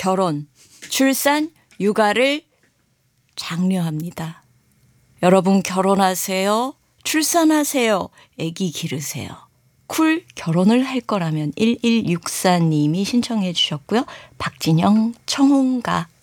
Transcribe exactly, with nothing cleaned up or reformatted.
결혼, 출산, 육아를 장려합니다. 여러분 결혼하세요. 출산하세요. 아기 기르세요. 쿨 결혼을 할 거라면 일일육사 님이 신청해 주셨고요. 박진영 청혼가